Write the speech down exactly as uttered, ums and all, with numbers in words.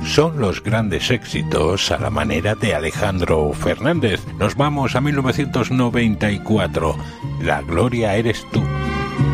son los grandes éxitos a la manera de Alejandro Fernández. Nos vamos a mil novecientos noventa y cuatro. La gloria eres tú.